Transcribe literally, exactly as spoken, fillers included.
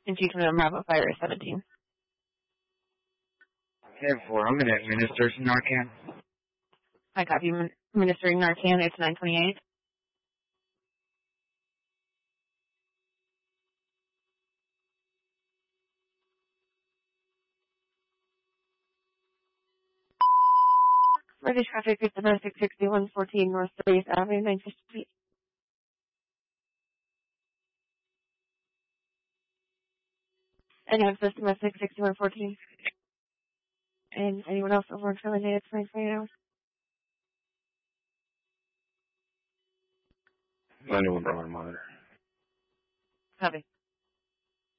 And Chief of Bravo Fire is seventeen. ten four, I'm going to administer some Narcan. I copy. Administering Narcan, it's nine twenty-eight. British traffic is domestic sixty-one fourteen North thirtieth Avenue, nine fifty feet. And access domestic sixty-one fourteen. And anyone else over in Philly needed twenty-four hours? ninety-one Bravo Monitor. Copy.